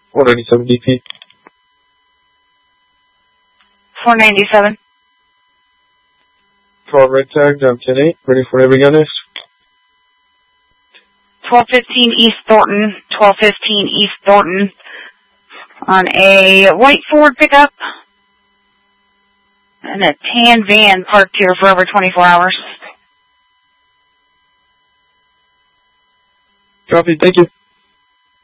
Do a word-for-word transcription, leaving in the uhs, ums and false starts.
four ninety-seven D P. four ninety-seven. twelve red tag, down ten eight. Ready for whatever you got next. twelve fifteen East Thornton. twelve fifteen East Thornton. On a white Ford pickup. And a tan van parked here for over twenty-four hours. Copy, thank you.